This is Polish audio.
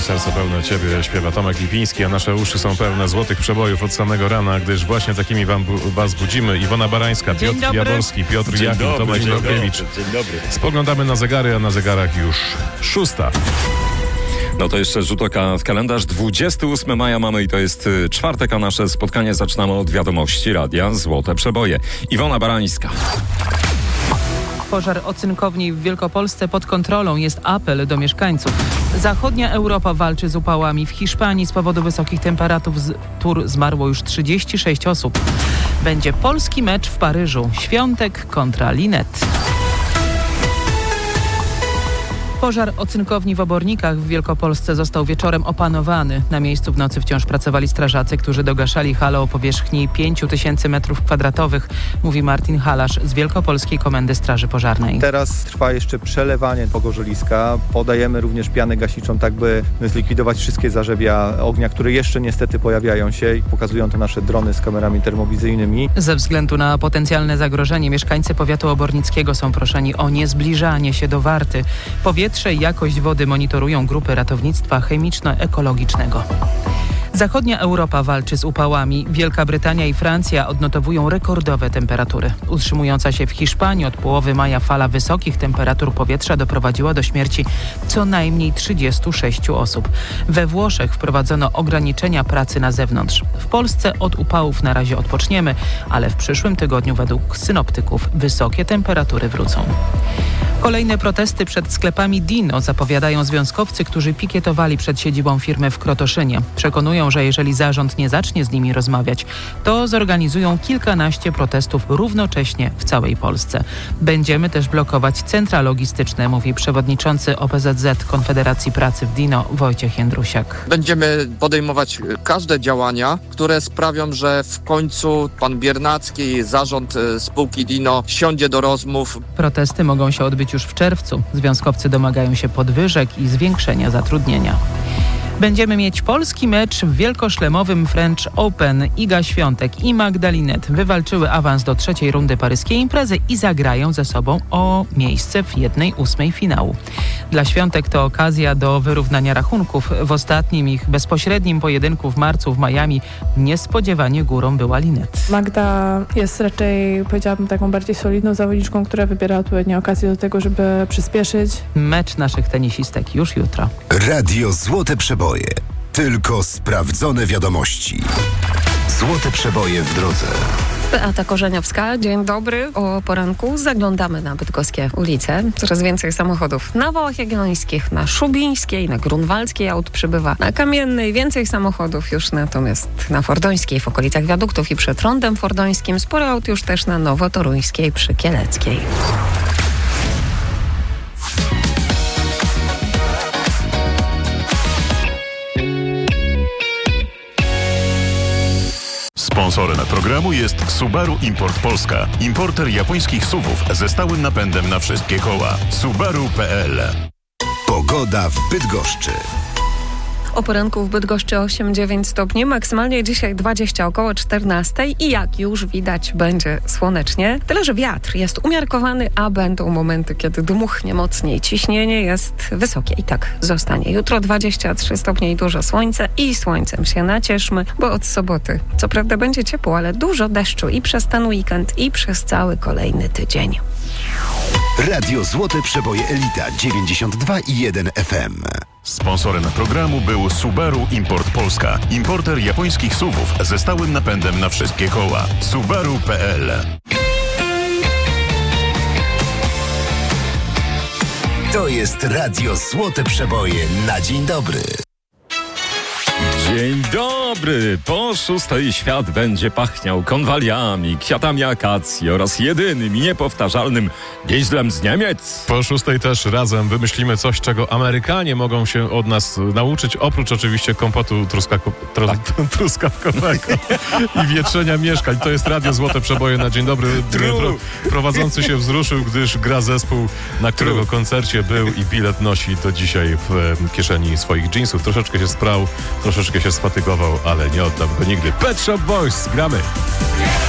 serce pełne Ciebie śpiewa Tomek Lipiński, a nasze uszy są pełne złotych przebojów od samego rana, gdyż właśnie takimi Was budzimy. Iwona Barańska, Piotr Jaworski, Piotr Jachim, Tomek Leokiewicz. Dzień dobry. Spoglądamy na zegary, a na zegarach już 6. No to jeszcze rzut oka w kalendarz. 28 maja mamy i to jest czwartek, a nasze spotkanie zaczynamy od wiadomości Radia Złote Przeboje. Iwona Barańska. Pożar ocynkowni w Wielkopolsce pod kontrolą. Jest apel do mieszkańców. Zachodnia Europa walczy z upałami. W Hiszpanii z powodu wysokich temperatur zmarło już 36 osób. Będzie polski mecz w Paryżu. Świątek kontra Linet. Pożar ocynkowni w Obornikach w Wielkopolsce został wieczorem opanowany. Na miejscu w nocy wciąż pracowali strażacy, którzy dogaszali halę o powierzchni 5000 m2, mówi Martin Halasz z Wielkopolskiej Komendy Straży Pożarnej. Teraz trwa jeszcze przelewanie pogorzeliska. Podajemy również pianę gaśniczą, tak by zlikwidować wszystkie zarzewia ognia, które jeszcze niestety pojawiają się i pokazują to nasze drony z kamerami termowizyjnymi. Ze względu na potencjalne zagrożenie mieszkańcy powiatu obornickiego są proszeni o niezbliżanie się do warty. Powietrze i jakość wody monitorują grupy ratownictwa chemiczno-ekologicznego. Zachodnia Europa walczy z upałami. Wielka Brytania i Francja odnotowują rekordowe temperatury. Utrzymująca się w Hiszpanii od połowy maja fala wysokich temperatur powietrza doprowadziła do śmierci co najmniej 36 osób. We Włoszech wprowadzono ograniczenia pracy na zewnątrz. W Polsce od upałów na razie odpoczniemy, ale w przyszłym tygodniu według synoptyków wysokie temperatury wrócą. Kolejne protesty przed sklepami Dino zapowiadają związkowcy, którzy pikietowali przed siedzibą firmy w Krotoszynie. Przekonują, że jeżeli zarząd nie zacznie z nimi rozmawiać, to zorganizują kilkanaście protestów równocześnie w całej Polsce. Będziemy też blokować centra logistyczne, mówi przewodniczący OPZZ Konfederacji Pracy w Dino Wojciech Jędrusiak. Będziemy podejmować każde działania, które sprawią, że w końcu pan Biernacki, zarząd spółki Dino siądzie do rozmów. Protesty mogą się odbyć już w czerwcu. Związkowcy domagają się podwyżek i zwiększenia zatrudnienia. Będziemy mieć polski mecz w wielkoszlemowym French Open. Iga Świątek i Magda Linet wywalczyły awans do trzeciej rundy paryskiej imprezy i zagrają ze sobą o miejsce w 1/8 finału. Dla Świątek to okazja do wyrównania rachunków. W ostatnim ich bezpośrednim pojedynku w marcu w Miami niespodziewanie górą była Linet. Magda jest raczej, powiedziałabym, taką bardziej solidną zawodniczką, która wybiera odpowiednie okazje do tego, żeby przyspieszyć. Mecz naszych tenisistek już jutro. Radio Złote Przeboje. Tylko sprawdzone wiadomości. Złote Przeboje w drodze. Beata Korzeniowska, dzień dobry. O poranku zaglądamy na bydgoskie ulice. Coraz więcej samochodów na Wałach Jagiellońskich, na Szubińskiej, na Grunwaldzkiej aut przybywa. Na Kamiennej więcej samochodów już natomiast na Fordońskiej w okolicach wiaduktów i przed rondem fordońskim. Sporo aut już też na Nowotoruńskiej przy Kieleckiej. Sponsorem programu jest Subaru Import Polska. Importer japońskich SUV-ów ze stałym napędem na wszystkie koła. Subaru.pl. Pogoda w Bydgoszczy. O poranku w Bydgoszczy 8-9 stopni, maksymalnie dzisiaj 20 około 14 i jak już widać będzie słonecznie. Tyle, że wiatr jest umiarkowany, a będą momenty, kiedy dmuchnie mocniej. Ciśnienie jest wysokie i tak zostanie. Jutro 23 stopnie i dużo słońca i słońcem się nacieszmy, bo od soboty co prawda będzie ciepło, ale dużo deszczu i przez ten weekend i przez cały kolejny tydzień. Radio Złote Przeboje Elita 92,1 FM. Sponsorem programu był Subaru Import Polska. Importer japońskich SUV-ów ze stałym napędem na wszystkie koła. Subaru.pl. To jest Radio Złote Przeboje na dzień dobry. Dzień dobry! Po 6 świat będzie pachniał konwaliami, kwiatami akacji oraz jedynym i niepowtarzalnym dieslem z Niemiec. Po 6 też razem wymyślimy coś, czego Amerykanie mogą się od nas nauczyć, oprócz oczywiście kompotu truskawkowego i wietrzenia mieszkań. To jest Radio Złote Przeboje na dzień dobry. Prowadzący się wzruszył, gdyż gra zespół, na którego koncercie był i bilet nosi do dzisiaj w kieszeni swoich dżinsów. Troszeczkę się sprał, troszeczkę się sfatygował, ale nie oddam go nigdy. Pet Shop Boys, gramy!